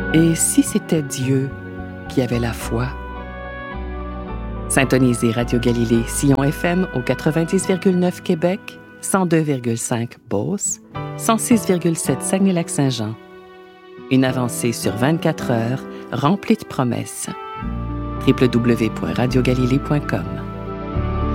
Et si c'était Dieu qui avait la foi? Syntonisez Radio Galilée Sion FM au 90,9 Québec, 102,5 Beauce, 106,7 Saguenay-Lac-Saint-Jean. Une avancée sur 24 heures remplie de promesses. www.radiogalilée.com